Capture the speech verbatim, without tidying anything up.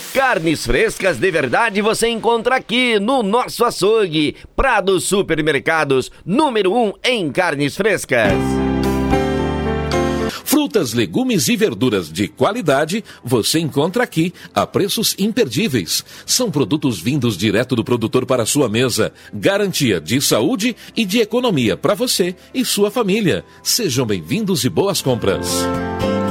Carnes frescas de verdade você encontra aqui no nosso açougue. Prado Supermercados, número um em carnes frescas. Frutas, legumes e verduras de qualidade você encontra aqui a preços imperdíveis. São produtos vindos direto do produtor para a sua mesa. Garantia de saúde e de economia para você e sua família. Sejam bem-vindos e boas compras.